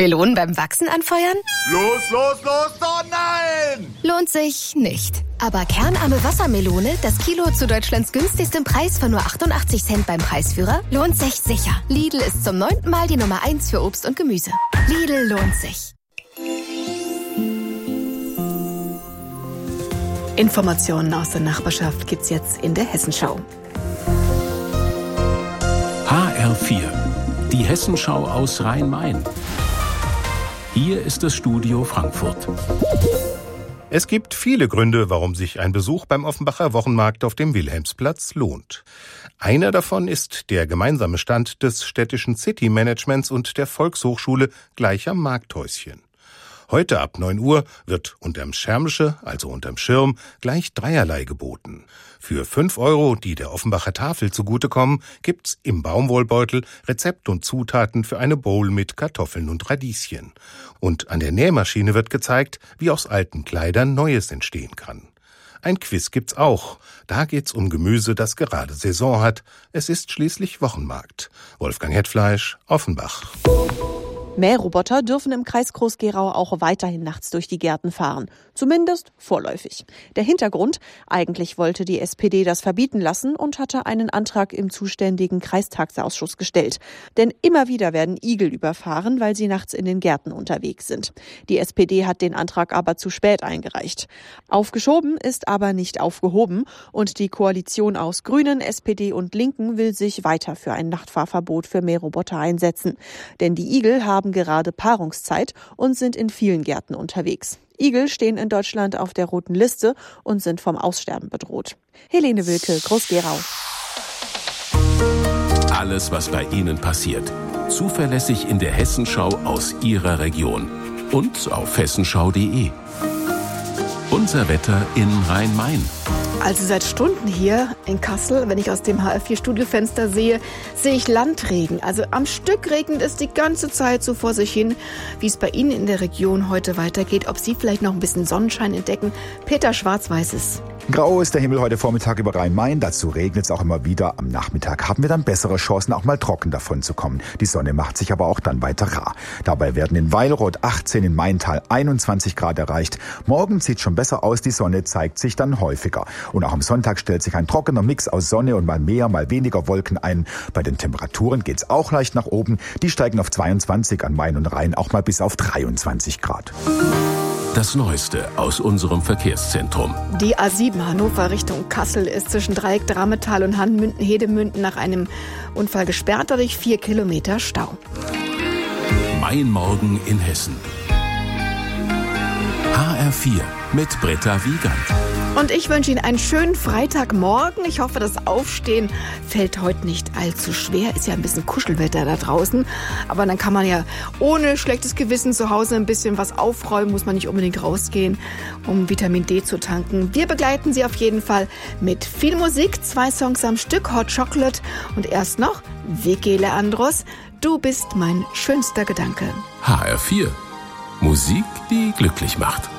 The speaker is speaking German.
Melonen beim Wachsen anfeuern? Los, oh nein! Lohnt sich nicht. Aber kernarme Wassermelone, das Kilo zu Deutschlands günstigstem Preis von nur 88 Cent beim Preisführer, lohnt sich sicher. Lidl ist zum 9. Mal die Nummer 1 für Obst und Gemüse. Lidl lohnt sich. Informationen aus der Nachbarschaft gibt's jetzt in der Hessenschau. HR4, die Hessenschau aus Rhein-Main. Hier ist das Studio Frankfurt. Es gibt viele Gründe, warum sich ein Besuch beim Offenbacher Wochenmarkt auf dem Wilhelmsplatz lohnt. Einer davon ist der gemeinsame Stand des städtischen City-Managements und der Volkshochschule gleich am Markthäuschen. Heute ab 9 Uhr wird unterm Schirmsche, also unterm Schirm, gleich dreierlei geboten. Für 5 €, die der Offenbacher Tafel zugutekommen, gibt's im Baumwollbeutel Rezept und Zutaten für eine Bowl mit Kartoffeln und Radieschen. Und an der Nähmaschine wird gezeigt, wie aus alten Kleidern Neues entstehen kann. Ein Quiz gibt's auch. Da geht's um Gemüse, das gerade Saison hat. Es ist schließlich Wochenmarkt. Wolfgang Hetfleisch, Offenbach. Mähroboter dürfen im Kreis Groß-Gerau auch weiterhin nachts durch die Gärten fahren. Zumindest vorläufig. Der Hintergrund: Eigentlich wollte die SPD das verbieten lassen und hatte einen Antrag im zuständigen Kreistagsausschuss gestellt. Denn immer wieder werden Igel überfahren, weil sie nachts in den Gärten unterwegs sind. Die SPD hat den Antrag aber zu spät eingereicht. Aufgeschoben ist aber nicht aufgehoben. Und die Koalition aus Grünen, SPD und Linken will sich weiter für ein Nachtfahrverbot für Mähroboter einsetzen. Denn die Igel haben gerade Paarungszeit und sind in vielen Gärten unterwegs. Igel stehen in Deutschland auf der roten Liste und sind vom Aussterben bedroht. Helene Wilke, Groß-Gerau. Alles, was bei Ihnen passiert, zuverlässig in der Hessenschau aus Ihrer Region und auf hessenschau.de. Unser Wetter in Rhein-Main. Also seit Stunden hier in Kassel, wenn ich aus dem HR4-Studiofenster sehe ich Landregen. Also am Stück regnet es die ganze Zeit so vor sich hin. Wie es bei Ihnen in der Region heute weitergeht, ob Sie vielleicht noch ein bisschen Sonnenschein entdecken. Peter Schwarz weiß es. Grau ist der Himmel heute Vormittag über Rhein-Main. Dazu regnet es auch immer wieder. Am Nachmittag haben wir dann bessere Chancen, auch mal trocken davon zu kommen. Die Sonne macht sich aber auch dann weiter rar. Dabei werden in Weilroth 18, in Maintal 21 Grad erreicht. Morgen sieht schon besser aus. Die Sonne zeigt sich dann häufiger. Und auch am Sonntag stellt sich ein trockener Mix aus Sonne und mal mehr, mal weniger Wolken ein. Bei den Temperaturen geht's auch leicht nach oben. Die steigen auf 22 an Main und Rhein, auch mal bis auf 23 Grad. Das Neueste aus unserem Verkehrszentrum. Die A7 Hannover Richtung Kassel ist zwischen Dreieck Drametal und Hanmünden-Hedemünden nach einem Unfall gesperrt, dadurch 4 Kilometer Stau. Mein Morgen in Hessen. HR4 mit Britta Wiegand. Und ich wünsche Ihnen einen schönen Freitagmorgen. Ich hoffe, das Aufstehen fällt heute nicht allzu schwer. Ist ja ein bisschen Kuschelwetter da draußen. Aber dann kann man ja ohne schlechtes Gewissen zu Hause ein bisschen was aufräumen. Muss man nicht unbedingt rausgehen, um Vitamin D zu tanken. Wir begleiten Sie auf jeden Fall mit viel Musik. 2 Songs am Stück, Hot Chocolate. Und erst noch Vicky Leandros. Du bist mein schönster Gedanke. HR4. Musik, die glücklich macht.